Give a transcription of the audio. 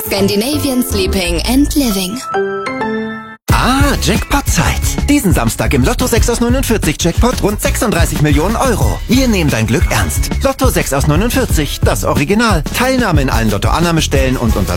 Scandinavian Sleeping and Living. Ah, Jackpot-Zeit. Diesen Samstag im Lotto 6 aus 49 Jackpot rund 36 Millionen Euro. Wir nehmen dein Glück ernst. Lotto 6 aus 49, das Original. Teilnahme in allen Lotto-Annahmestellen und unter